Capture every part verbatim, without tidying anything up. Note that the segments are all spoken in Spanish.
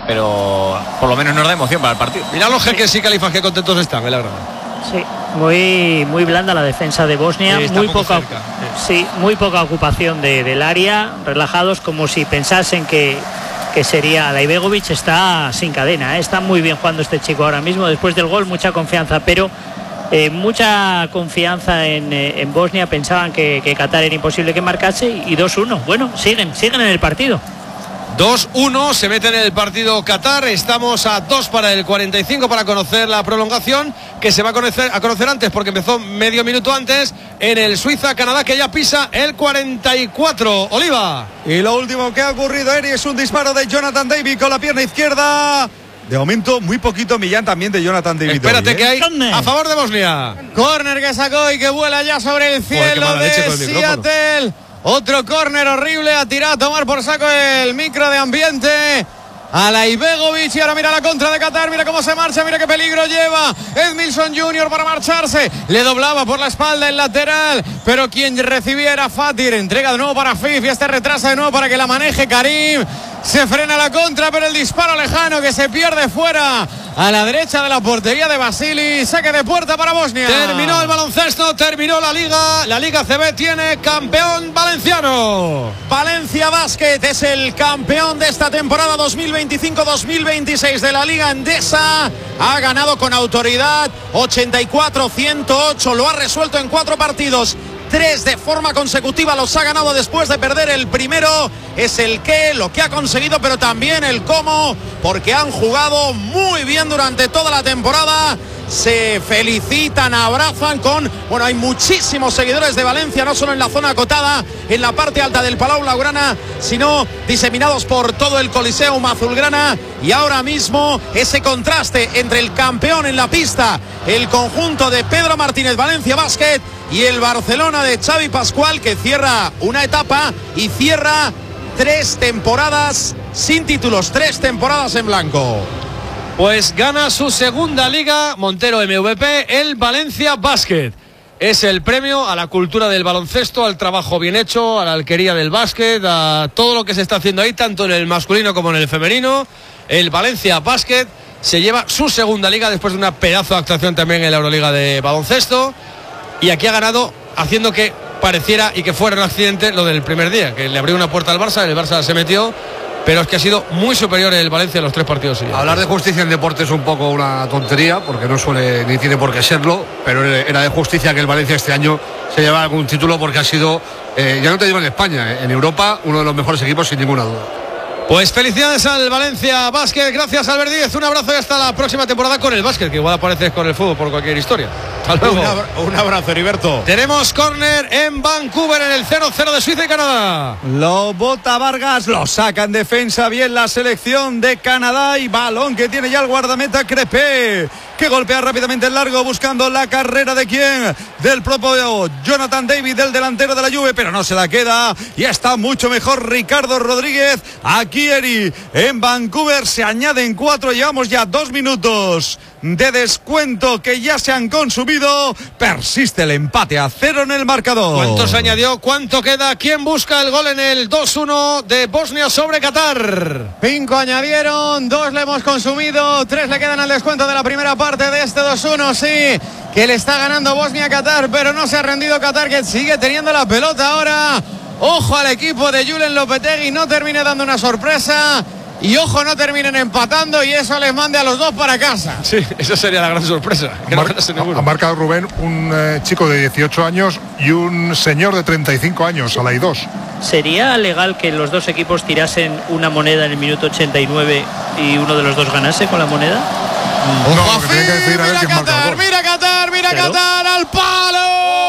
pero por lo menos nos da emoción para el partido. Mirad los jeques sí, Califas, qué contentos están, la verdad. Sí, muy, muy blanda la defensa de Bosnia, sí, muy poca, cerca, sí. sí, muy poca ocupación de, del área, relajados como si pensasen que, que sería Alaibegovic. Está sin cadena, ¿eh? Está muy bien jugando este chico ahora mismo, después del gol mucha confianza, pero eh, mucha confianza en, eh, en Bosnia. Pensaban que, que Qatar era imposible que marcase y dos uno, bueno, siguen, siguen en el partido. dos uno, se mete en el partido Qatar. Estamos a dos para el cuarenta y cinco para conocer la prolongación, que se va a conocer, a conocer antes porque empezó medio minuto antes en el Suiza-Canadá, que ya pisa el cuarenta y cuatro. Oliva. Y lo último que ha ocurrido, Eri, es un disparo de Jonathan David con la pierna izquierda. De momento, muy poquito Millán también de Jonathan David. Espérate, hoy, ¿eh? que hay a favor de Bosnia. Córner que sacó y que vuela ya sobre el cielo Joder, de Seattle. Otro córner horrible, ha tirado a tomar por saco el micro de ambiente Alaibegovic. Y ahora mira la contra de Qatar, mira cómo se marcha, mira qué peligro lleva Edmilson junior para marcharse. Le doblaba por la espalda el lateral, pero quien recibía era Fatir. Entrega de nuevo para Fif y este retrasa de nuevo para que la maneje Karim. Se frena la contra, pero el disparo lejano que se pierde fuera a la derecha de la portería de Basili. Saque de puerta para Bosnia. Terminó el baloncesto, terminó la liga. La Liga C B tiene campeón valenciano. Valencia Basket es el campeón de esta temporada dos mil veinticinco dos mil veintiséis de la Liga Endesa. Ha ganado con autoridad ochenta y cuatro a ciento ocho. Lo ha resuelto en cuatro partidos. Tres de forma consecutiva los ha ganado después de perder el primero. Es el qué, lo que ha conseguido, pero también el cómo, porque han jugado muy bien durante toda la temporada. Se felicitan, abrazan con... Bueno, hay muchísimos seguidores de Valencia, no solo en la zona acotada, en la parte alta del Palau Blaugrana, sino diseminados por todo el Coliseum azulgrana. Y ahora mismo ese contraste entre el campeón en la pista, el conjunto de Pedro Martínez Valencia Basket, y el Barcelona de Xavi Pascual, que cierra una etapa y cierra tres temporadas sin títulos, tres temporadas en blanco. Pues gana su segunda liga, Montero M V P, el Valencia Basket. Es el premio a la cultura del baloncesto, al trabajo bien hecho, a la alquería del básquet, a todo lo que se está haciendo ahí, tanto en el masculino como en el femenino. El Valencia Basket se lleva su segunda liga después de una pedazo de actuación también en la Euroliga de baloncesto. Y aquí ha ganado haciendo que pareciera y que fuera un accidente lo del primer día, que le abrió una puerta al Barça, el Barça se metió, pero es que ha sido muy superior el Valencia en los tres partidos siguientes. Hablar de justicia en deporte es un poco una tontería, porque no suele ni tiene por qué serlo, pero era de justicia que el Valencia este año se llevara algún título, porque ha sido, eh, ya no te digo en España, en Europa, uno de los mejores equipos sin ninguna duda. Pues felicidades al Valencia Basket, gracias Albert Díez, un abrazo y hasta la próxima temporada con el básquet, que igual apareces con el fútbol por cualquier historia. Hasta luego. Un, abra un abrazo, Heriberto. Tenemos córner en Vancouver en el cero cero de Suiza y Canadá. Lo bota Vargas, lo saca en defensa bien la selección de Canadá, y balón que tiene ya el guardameta Crepé, que golpea rápidamente el largo buscando la carrera de quién, del propio Jonathan David, del delantero de la Juve, pero no se la queda y está mucho mejor Ricardo Rodríguez. Aquí Eri, en Vancouver se añaden cuatro, llevamos ya dos minutos de descuento que ya se han consumido. Persiste el empate a cero en el marcador. ¿Cuánto se añadió? ¿Cuánto queda? ¿Quién busca el gol en el dos uno de Bosnia sobre Qatar? Cinco añadieron, dos le hemos consumido, tres le quedan al descuento de la primera parte de este dos uno. Sí, que le está ganando Bosnia a Qatar, pero no se ha rendido Qatar, que sigue teniendo la pelota ahora. Ojo al equipo de Julen Lopetegui, no termine dando una sorpresa. Y ojo, no terminen empatando y eso les mande a los dos para casa. Sí, esa sería la gran sorpresa. Que Mar no ha marcado Rubén un eh, chico de dieciocho años y un señor de treinta y cinco años, a la I dos. ¿Sería legal que los dos equipos tirasen una moneda en el minuto ochenta y nueve y uno de los dos ganase con la moneda? No, no, que tiene que decir a ver quién marca el gol. Mira Qatar, mira ¿Pero? Qatar, al palo.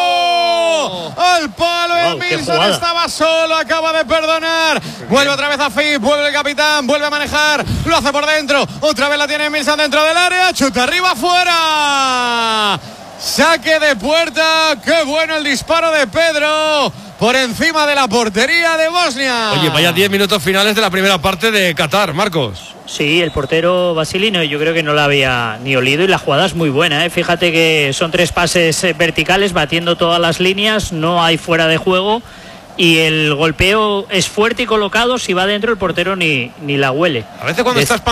Al palo, Wow, Edmilson estaba solo, acaba de perdonar. Vuelve otra vez a Fip, vuelve el capitán, vuelve a manejar, lo hace por dentro. Otra vez la tiene Edmilson dentro del área, chuta arriba, afuera. Saque de puerta, qué bueno el disparo de Pedro por encima de la portería de Bosnia. Oye, vaya diez minutos finales de la primera parte de Qatar, Marcos. Sí, el portero Basilino, yo creo que no la había ni olido y la jugada es muy buena, ¿eh? Fíjate que son tres pases verticales batiendo todas las líneas, no hay fuera de juego y el golpeo es fuerte y colocado, si va dentro el portero ni, ni la huele. A veces cuando es... estás